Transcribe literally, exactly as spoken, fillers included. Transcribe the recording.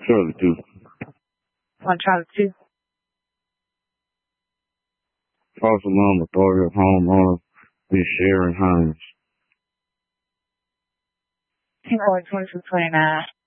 Charlie two. On Charlie two. False alarm authority of homeowner, Miss Sharon Hines. Ten four twenty two twenty nine.